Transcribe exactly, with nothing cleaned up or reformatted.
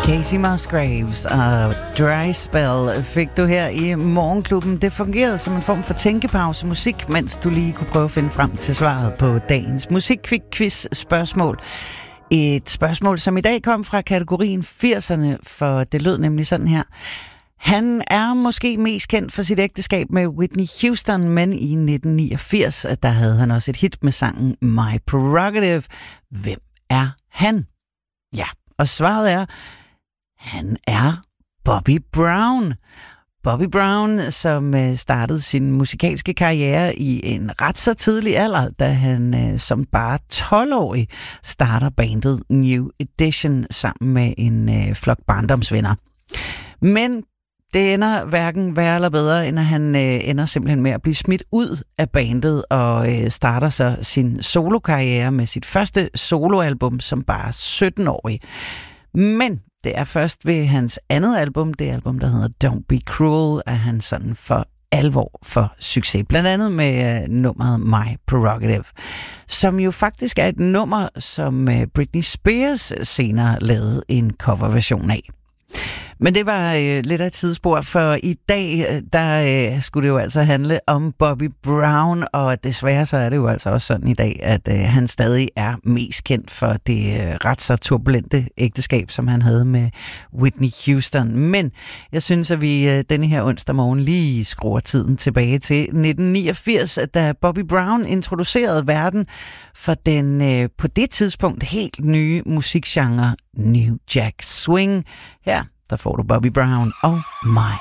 Casey Musgraves og Dry Spell fik du her i Morgenklubben. Det fungerede som en form for tænkepause musik, mens du lige kunne prøve at finde frem til svaret på dagens musikquiz-spørgsmål. Et spørgsmål, som i dag kom fra kategorien firserne, for det lød nemlig sådan her. Han er måske mest kendt for sit ægteskab med Whitney Houston, men i nitten niogfirs, der havde han også et hit med sangen My Prerogative. Hvem er han? Ja, og svaret er... Han er Bobby Brown. Bobby Brown, som startede sin musikalske karriere i en ret så tidlig alder, da han som bare tolv-årig starter bandet New Edition sammen med en flok barndomsvenner. Men det ender hverken værre eller bedre, end at han ender simpelthen med at blive smidt ud af bandet og starter så sin solokarriere med sit første soloalbum som bare sytten-årig. Men det er først ved hans andet album, det album, der hedder Don't Be Cruel, at han sådan for alvor for succes. Blandt andet med uh, nummeret My Prerogative, som jo faktisk er et nummer, som uh, Britney Spears senere lavede en coverversion af. Men det var øh, lidt af et tidsspor, for i dag, der øh, skulle det jo altså handle om Bobby Brown, og desværre så er det jo altså også sådan i dag, at øh, han stadig er mest kendt for det øh, ret så turbulente ægteskab, som han havde med Whitney Houston. Men jeg synes, at vi øh, denne her onsdag morgen lige skruer tiden tilbage til nitten niogfirs, da Bobby Brown introducerede verden for den øh, på det tidspunkt helt nye musikgenre New Jack Swing. Her der får du Bobby Brown og My